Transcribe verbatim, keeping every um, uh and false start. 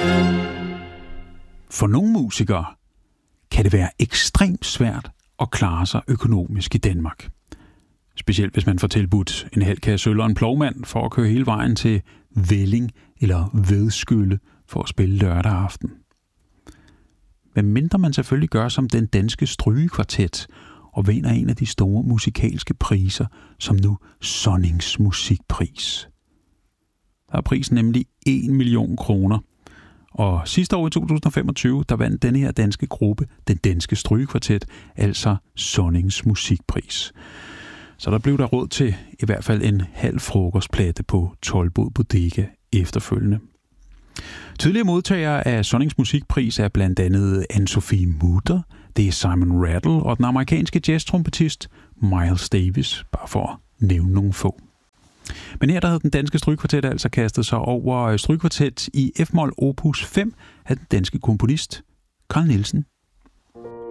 For nogle musikere kan det være ekstremt svært at klare sig økonomisk i Danmark. Specielt hvis man får tilbudt en halv kasse øl og en plovmand for at køre hele vejen til Velling eller Vedskølle for at spille lørdag aften. Men mindre man selvfølgelig gør som den danske strygekvartet og vinder en af de store musikalske priser, som nu Sonnings musikpris. Der er prisen nemlig en million kroner. Og sidste år i to tusind femogtyve, der vandt denne her danske gruppe, den danske strygekvartet, altså Sonnings musikpris. Så der blev der råd til i hvert fald en halv frokostplatte på Toldbod Bodega efterfølgende. Tidligere modtagere af Sonnings musikpris er blandt andet Anne-Sophie Mutter, det er Simon Rattle og den amerikanske jazztrompetist Miles Davis, bare for at nævne nogle få. Men her der havde den danske strygekvartet altså kastet sig over strygekvartet i F-mol opus fem af den danske komponist Carl Nielsen.